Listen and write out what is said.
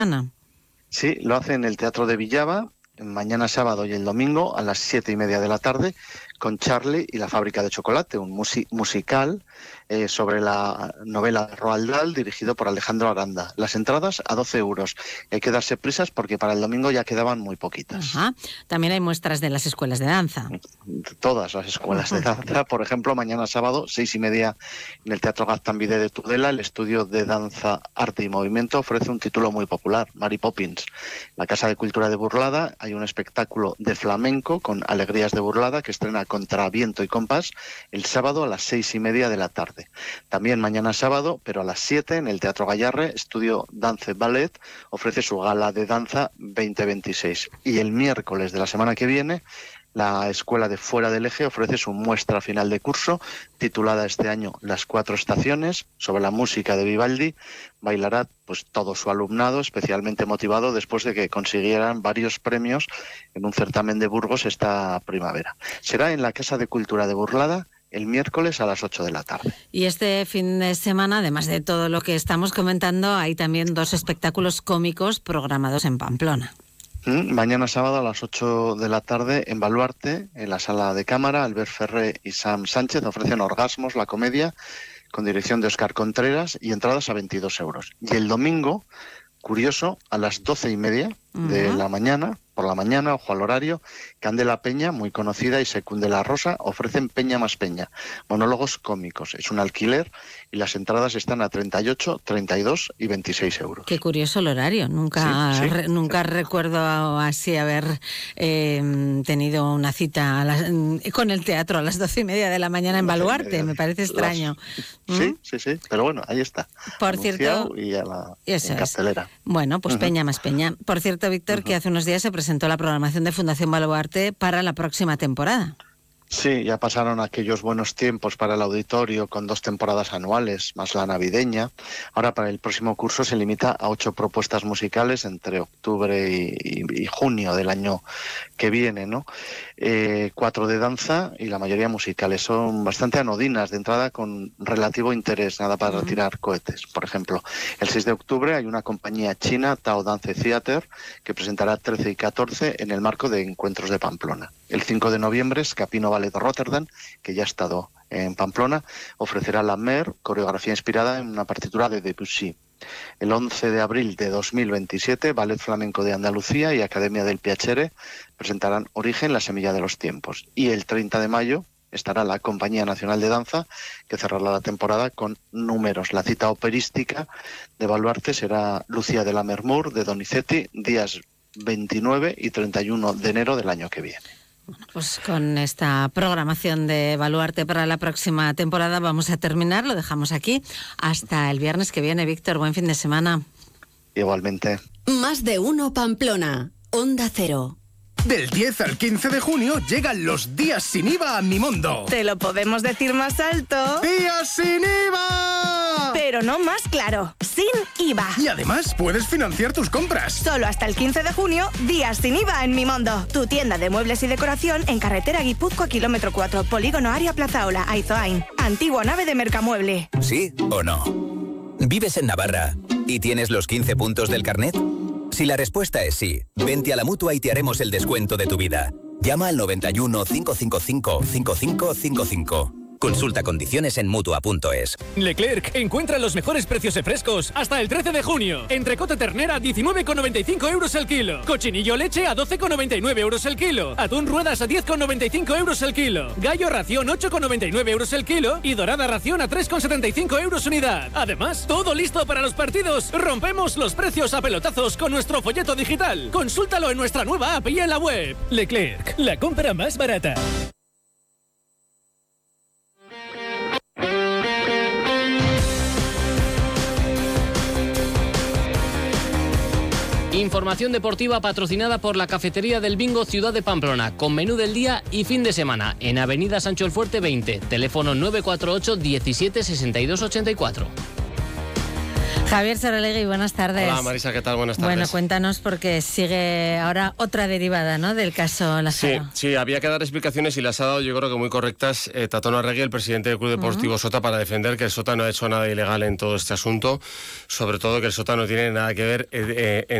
Sí, lo hace en el Teatro de Villava, mañana sábado y el domingo a las 7:30 de la tarde, con Charlie y la fábrica de chocolate, un musical sobre la novela de Roald Dahl, dirigido por Alejandro Aranda. Las entradas a 12 euros. Hay que darse prisas porque para el domingo ya quedaban muy poquitas. Ajá. También hay muestras de las escuelas de danza. Todas las escuelas de danza. Por ejemplo, mañana sábado, 6:30, en el Teatro Gaztambide de Tudela, el estudio de danza, arte y movimiento ofrece un título muy popular, Mary Poppins. En la Casa de Cultura de Burlada hay un espectáculo de flamenco con Alegrías de Burlada que estrena contra viento y compás el sábado a las 6:30 de la tarde. También mañana sábado, pero a las 7, en el Teatro Gallarre, Estudio Dance Ballet ofrece su gala de danza 2026. Y el miércoles de la semana que viene, la Escuela de Fuera del Eje ofrece su muestra final de curso, titulada este año Las 4 estaciones, sobre la música de Vivaldi. Bailará pues todo su alumnado, especialmente motivado después de que consiguieran varios premios en un certamen de Burgos esta primavera. Será en la Casa de Cultura de Burlada el miércoles a las 8 de la tarde. Y este fin de semana, además de todo lo que estamos comentando, hay también 2 espectáculos cómicos programados en Pamplona. Mañana sábado a las 8 de la tarde en Baluarte, en la sala de cámara, Albert Ferré y Sam Sánchez ofrecen Orgasmos, la comedia, con dirección de Óscar Contreras, y entradas a 22 euros. Y el domingo, curioso, a las 12:30 de la mañana, por la mañana, ojo al horario, Candela Peña, muy conocida, y Secunde la Rosa ofrecen Peña más Peña, monólogos cómicos. Es un alquiler y las entradas están a 38, 32 y 26 euros. Qué curioso el horario. Nunca recuerdo así haber tenido una cita con el teatro a las 12:30 de la mañana en Baluarte. Me parece extraño. Sí, pero bueno, ahí está. Por cierto, y en cartelera. Bueno, pues Peña más Peña. Por cierto, Víctor, que hace unos días se presentó la programación de Fundación Baluarte para la próxima temporada. Sí, ya pasaron aquellos buenos tiempos para el auditorio con 2 temporadas anuales, más la navideña. Ahora para el próximo curso se limita a 8 propuestas musicales entre octubre y junio del año que viene, ¿no? 4 de danza y la mayoría musicales. Son bastante anodinas, de entrada con relativo interés, nada para tirar cohetes. Por ejemplo, el 6 de octubre hay una compañía china, Tao Dance Theater, que presentará 13 y 14 en el marco de Encuentros de Pamplona. El 5 de noviembre, Scapino Ballet Rotterdam, que ya ha estado en Pamplona, ofrecerá la Mer, coreografía inspirada en una partitura de Debussy. El 11 de abril de 2027, Ballet Flamenco de Andalucía y Academia del Piacere presentarán Origen, la semilla de los tiempos. Y el 30 de mayo estará la Compañía Nacional de Danza, que cerrará la temporada con Números. La cita operística de Baluarte será Lucía de la Mermur, de Donizetti, días 29 y 31 de enero del año que viene. Bueno, pues con esta programación de Baluarte para la próxima temporada vamos a terminar, lo dejamos aquí. Hasta el viernes que viene, Víctor, buen fin de semana. Igualmente. Más de uno Pamplona, Onda Cero. Del 10 al 15 de junio llegan los días sin IVA a Mimondo. ¿Te lo podemos decir más alto? ¡Días sin IVA! Pero no más claro, sin IVA. Y además puedes financiar tus compras. Solo hasta el 15 de junio, días sin IVA en Mimondo. Tu tienda de muebles y decoración en carretera Guipúzcoa, kilómetro 4, Polígono Aria Plazaola, Aizoain. Antigua nave de Mercamueble. ¿Sí o no? ¿Vives en Navarra y tienes los 15 puntos del carnet? Si la respuesta es sí, vente a la Mutua y te haremos el descuento de tu vida. Llama al 91 555 5555. Consulta condiciones en Mutua.es. Leclerc encuentra los mejores precios de frescos hasta el 13 de junio. Entrecota ternera 19,95 euros el kilo. Cochinillo leche a 12,99 euros el kilo. Atún ruedas a 10,95 euros el kilo. Gallo ración 8,99 euros el kilo. Y dorada ración a 3,75 euros unidad. Además, todo listo para los partidos. Rompemos los precios a pelotazos con nuestro folleto digital. Consúltalo en nuestra nueva app y en la web. Leclerc, la compra más barata. Información deportiva patrocinada por la Cafetería del Bingo Ciudad de Pamplona, con menú del día y fin de semana, en Avenida Sancho el Fuerte 20, teléfono 948 17 62 84. Javier Saralegui, buenas tardes. Hola Marisa, ¿qué tal? Buenas tardes. Bueno, cuéntanos porque sigue ahora otra derivada, ¿no?, del caso Lázaro. Sí, había que dar explicaciones y las ha dado, yo creo que muy correctas, Tatón Arregui, el presidente del Club Deportivo Sota, para defender que el Sota no ha hecho nada ilegal en todo este asunto, sobre todo que el Sota no tiene nada que ver